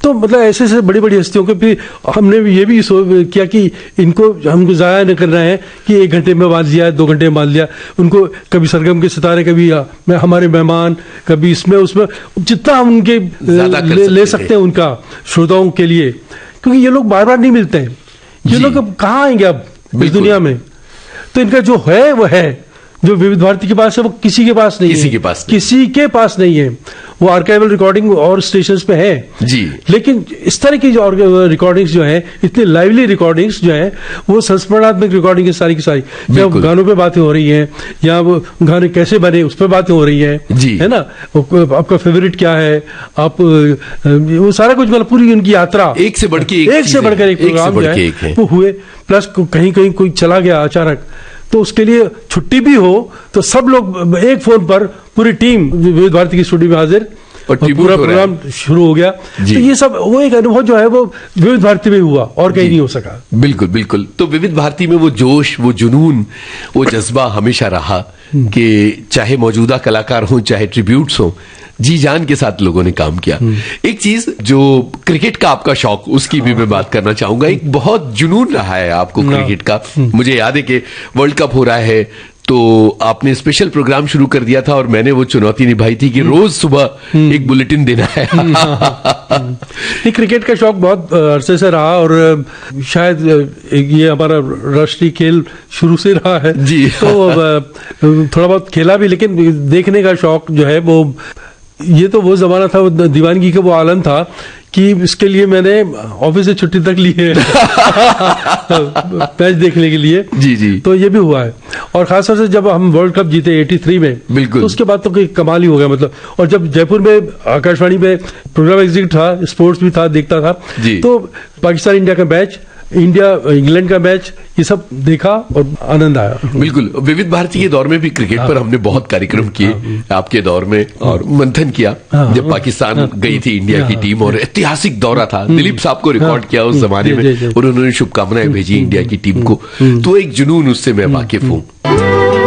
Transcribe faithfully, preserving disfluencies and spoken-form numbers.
तो मतलब ऐसे ऐसे बड़ी बड़ी हस्तियों को भी हमने ये भी किया कि इनको हमको ज़ाया न करना है कि एक घंटे में बांध लिया, दो घंटे में बांध लिया। उनको कभी सरगम के सितारे, कभी हमारे मेहमान, कभी इसमें उसमें, जितना हम उनके ले, ले सकते हैं उनका श्रोताओं के लिए, क्योंकि ये लोग बार बार नहीं मिलते हैं। ये लोग अब कहाँ आएंगे अब इस दुनिया में? तो इनका जो है वो है, जो विविध भारती के पास है वो किसी के पास नहीं किसी है, के पास किसी के पास नहीं है। वो आर्काइवल रिकॉर्डिंग और स्टेशंस पे है जी, लेकिन इस तरह की जो रिकॉर्डिंग्स जो है, इतनी लाइवली रिकॉर्डिंग्स जो है, वो संस्मरणात्मक रिकॉर्डिंग है सारी की सारी। या गानों पे बातें हो रही हैं, या वो गाने कैसे बने उस पर बातें हो रही हैं, है ना, आपका फेवरेट क्या है, आप वो सारा कुछ, मतलब पूरी उनकी यात्रा एक से बढ़ के एक, एक से बढ़कर एक प्रोग्राम जो है वो हुए। प्लस कहीं कहीं कोई चला गया अचानक, तो उसके लिए छुट्टी भी हो तो सब लोग एक फोन पर, पूरी टीम विविध भारती की स्टूडियो में हाजिर और पूरा प्रोग्राम शुरू हो गया। तो ये सब वो एक अनुभव जो है वो विविध भारती में हुआ और कहीं नहीं हो सका। बिल्कुल बिल्कुल। तो विविध भारती में वो जोश, वो जुनून, वो जज्बा हमेशा रहा कि चाहे मौजूदा कलाकार हों, चाहे ट्रिब्यूट्स हों, जी जान के साथ लोगों ने काम किया। एक चीज जो क्रिकेट का आपका शौक, उसकी भी मैं बात करना चाहूंगा। एक बहुत जुनून रहा है आपको क्रिकेट का। मुझे याद है कि वर्ल्ड कप हो रहा है तो आपने स्पेशल प्रोग्राम शुरू कर दिया था और मैंने वो चुनौती निभाई थी कि रोज सुबह एक बुलेटिन देना है। ये क्रिकेट का शौक बहुत अरसे से रहा और शायद ये हमारा राष्ट्रीय खेल शुरू से रहा है जी। तो थोड़ा बहुत खेला भी, लेकिन देखने का शौक जो है वो, ये तो वो जमाना था, वो दीवानगी का वो आलम था कि इसके लिए मैंने ऑफिस से छुट्टी तक ली है मैच देखने के लिए। जी जी। तो ये भी हुआ है। और खासतौर से जब हम वर्ल्ड कप जीते तिरासी में, बिल्कुल, तो उसके बाद तो कोई कमाल ही हो गया मतलब। और जब जयपुर में आकाशवाणी में प्रोग्राम एग्जीक्यूटिव था, स्पोर्ट्स भी था, देखता था, तो पाकिस्तान इंडिया का मैच, इंडिया इंग्लैंड का मैच, ये सब देखा और आनंद आया। बिल्कुल। विविध भारती के दौर में भी क्रिकेट पर हमने बहुत कार्यक्रम किए आपके दौर में, और मंथन किया जब पाकिस्तान गई थी इंडिया की टीम, और ऐतिहासिक दौरा था। दिलीप साहब को रिकॉर्ड किया उस जमाने में और उन्होंने शुभकामनाएं भेजी इंडिया की टीम को। तो एक जुनून उससे मैं वाकिफ हूँ।